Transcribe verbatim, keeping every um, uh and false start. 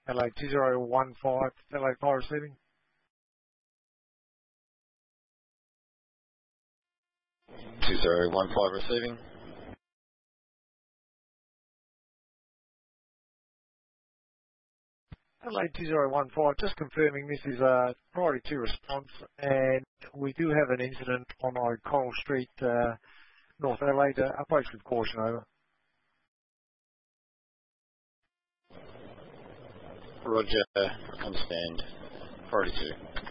L A two zero one five, L A five receiving. two zero one five receiving. L A two zero one five, just confirming this is a priority two response, and we do have an incident on O'Connell Street, uh, North Adelaide. Uh, approach with caution, over. Roger, understand. Priority two.